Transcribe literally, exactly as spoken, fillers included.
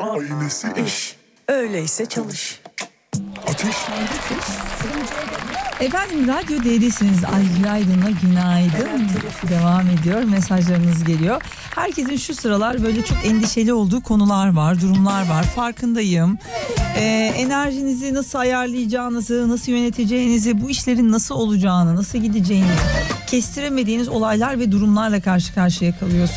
Aynısı iş. Öyleyse çalış. Ateş. Efendim Radyo D'desiniz. Ay günaydınla günaydın. Devam ediyor. Mesajlarınız geliyor. Herkesin şu sıralar böyle çok endişeli olduğu konular var, durumlar var. Farkındayım. Ee, enerjinizi nasıl ayarlayacağınızı, nasıl yöneteceğinizi, bu işlerin nasıl olacağını, nasıl gideceğini kestiremediğiniz olaylar ve durumlarla karşı karşıya kalıyorsunuz.